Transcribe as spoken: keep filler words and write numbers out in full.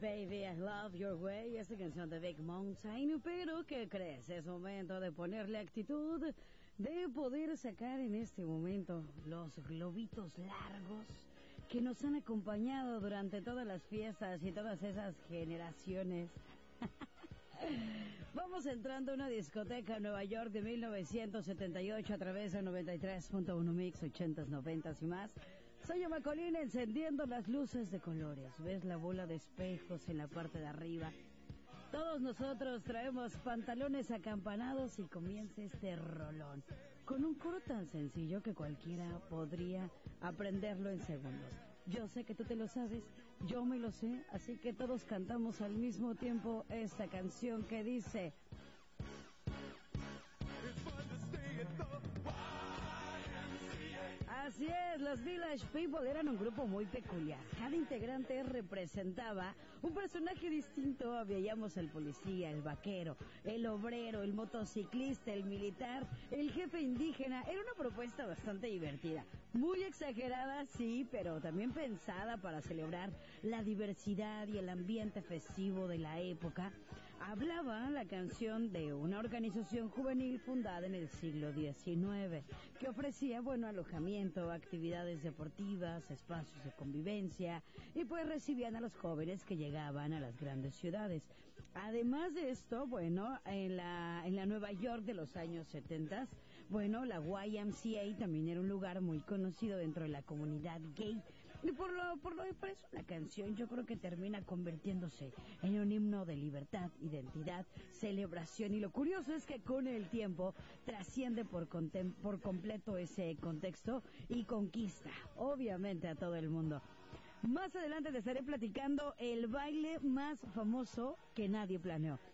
Baby, I Love Your Way, esta canción de Big Mountain, pero ¿qué crees? Es momento de ponerle actitud, de poder sacar en este momento los globitos largos que nos han acompañado durante todas las fiestas y todas esas generaciones. Vamos entrando a una discoteca en Nueva York de mil novecientos setenta y ocho a través de noventa y tres punto uno Mix, ochentas, noventas y más. Soy Macolín encendiendo las luces de colores. ¿Ves la bola de espejos en la parte de arriba? Todos nosotros traemos pantalones acampanados y comienza este rolón, con un coro tan sencillo que cualquiera podría aprenderlo en segundos. Yo sé que tú te lo sabes, yo me lo sé, así que todos cantamos al mismo tiempo esta canción que dice... Así es, los Village People eran un grupo muy peculiar. Cada integrante representaba un personaje distinto. Veíamos el policía, el vaquero, el obrero, el motociclista, el militar, el jefe indígena. Era una propuesta bastante divertida. Muy exagerada, sí, pero también pensada para celebrar la diversidad y el ambiente festivo de la época. Hablaba la canción de una organización juvenil fundada en el siglo diecinueve, que ofrecía, bueno, alojamiento, actividades deportivas, espacios de convivencia, y pues recibían a los jóvenes que llegaban a las grandes ciudades. Además de esto, bueno, en la, en la Nueva York de los años setenta, bueno, la Y M C A también era un lugar muy conocido dentro de la comunidad gay. Y por lo, por lo por eso la canción yo creo que termina convirtiéndose en un himno de libertad, identidad, celebración. Y lo curioso es que con el tiempo trasciende por, contem, por completo ese contexto y conquista, obviamente, a todo el mundo. Más adelante te estaré platicando el baile más famoso que nadie planeó.